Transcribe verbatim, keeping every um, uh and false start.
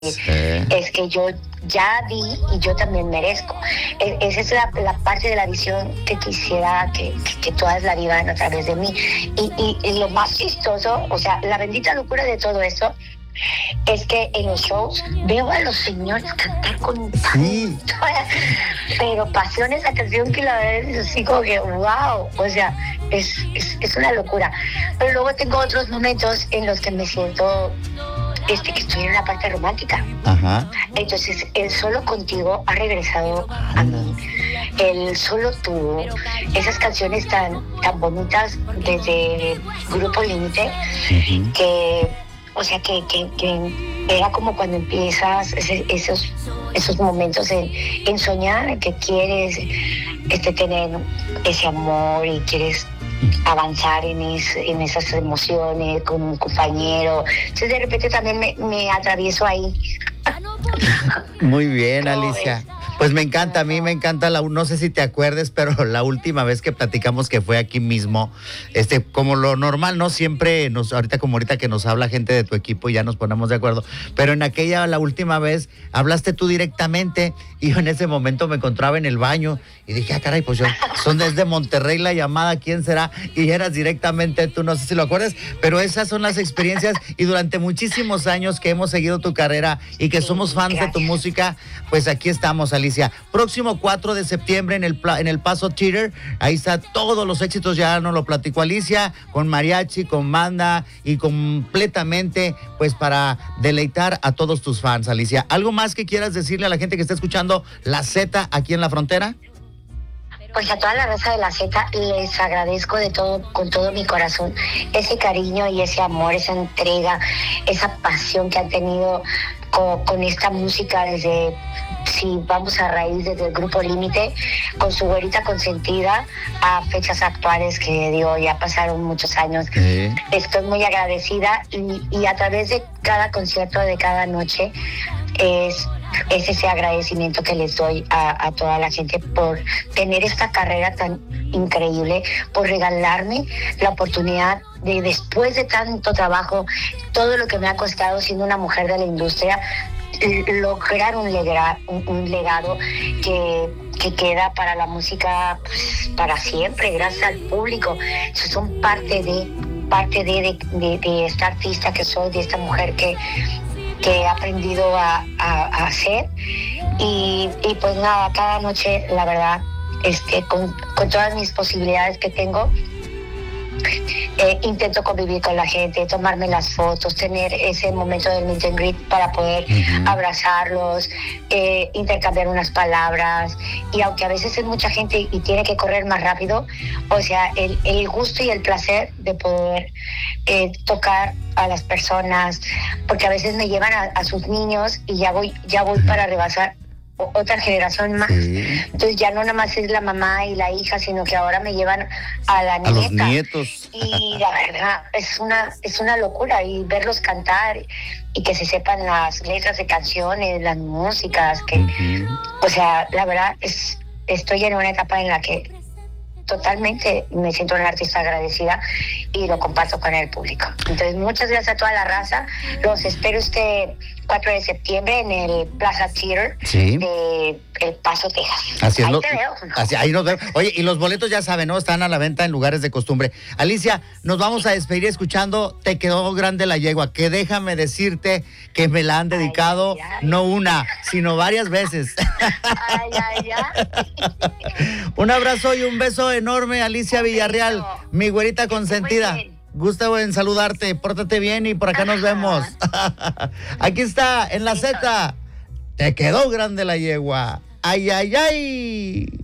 Sí. Es que yo ya di y yo también merezco. E- esa es la, la parte de la visión que quisiera que, que, que todas la vivan a través de mí. Y, y, y lo más chistoso, o sea, la bendita locura de todo esto, es que en los shows veo a los señores cantar con Sí. tanta, pero pasión esa canción que la verdad es así como que wow, o sea, es, es, es una locura. Pero luego tengo otros momentos en los que me siento este, que estoy en la parte romántica. Ajá. Entonces, el Solo Contigo ha regresado a mí. El Solo Tú, esas canciones tan, tan bonitas desde Grupo Límite, Ujú. que, o sea, que, que, que era como cuando empiezas ese- esos, esos momentos en, en soñar que quieres este, tener ese amor y quieres avanzar en, es, en esas emociones con un compañero. Entonces, de repente también me, me atravieso ahí. Muy bien, ¿Cómo Alicia. ves? Pues me encanta, a mí me encanta, la, no sé si te acuerdes, pero la última vez que platicamos que fue aquí mismo, este, como lo normal, ¿no? Siempre nos, ahorita como ahorita que nos habla gente de tu equipo y ya nos ponemos de acuerdo, pero en aquella, la última vez, hablaste tú directamente y yo en ese momento me encontraba en el baño y dije, ah, caray, pues yo, son desde Monterrey la llamada, ¿quién será? Y eras directamente tú, no sé si lo acuerdas, pero esas son las experiencias y durante muchísimos años que hemos seguido tu carrera y que Sí, somos fans de tu gracias. música, pues aquí estamos, Alicia. Próximo cuatro de septiembre en el, pla- en el Paso Theater, ahí está todos los éxitos, ya nos lo platicó Alicia, con mariachi, con banda y completamente, pues para deleitar a todos tus fans, Alicia. ¿Algo más que quieras decirle a la gente que está escuchando La Z aquí en la frontera? Pues a toda la raza de la Z les agradezco de todo, con todo mi corazón, ese cariño y ese amor, esa entrega, esa pasión que han tenido con, con esta música desde, si vamos a raíz desde el Grupo Límite, con su güerita consentida a fechas actuales que digo, ya pasaron muchos años. Sí. Estoy muy agradecida y, y a través de cada concierto, de cada noche, es, es ese agradecimiento que les doy a, a toda la gente por tener esta carrera tan increíble, por regalarme la oportunidad de, después de tanto trabajo, todo lo que me ha costado siendo una mujer de la industria, l- lograr un, legra- un, un legado que, que queda para la música pues, para siempre, gracias al público. Eso son parte de parte de, de, de, de esta artista que soy, de esta mujer que que he aprendido a, a, a hacer y, y pues nada, cada noche la verdad este, con, con todas mis posibilidades que tengo eh, intento convivir con la gente, tomarme las fotos, tener ese momento del meet and greet para poder Ujú. abrazarlos, eh, intercambiar unas palabras y aunque a veces es mucha gente y tiene que correr más rápido, o sea, el, el gusto y el placer de poder eh, tocar a las personas, porque a veces me llevan a, a sus niños y ya voy, ya voy para rebasar o- otra generación más. Sí. Entonces ya no nada más es la mamá y la hija, sino que ahora me llevan a la A los nieta. nietos. Y la verdad es una, es una locura y verlos cantar y que se sepan las letras de canciones, las músicas, que, Ujú. o sea, la verdad es, estoy en una etapa en la que totalmente me siento una artista agradecida y lo comparto con el público. Entonces, muchas gracias a toda la raza. Los espero este cuatro de septiembre en el Plaza Theater Sí. de El Paso, Texas. Así es. Ahí Lo, te veo. así, ahí nos vemos. Oye, y los boletos ya saben, ¿no? Están a la venta en lugares de costumbre. Alicia, nos vamos a despedir escuchando Te quedó grande la yegua, que déjame decirte que me la han dedicado Ay, ay, ay. no una, sino varias veces. Ay, ay, ay. Un abrazo y un beso enorme, Alicia Un Villarreal, beso. mi güerita Que estés muy consentida. bien. Gusto en saludarte, pórtate bien y por acá nos Ajá. vemos. Aquí está, en la Besitos. Z. Te quedó grande la yegua. Ay, ay, ay.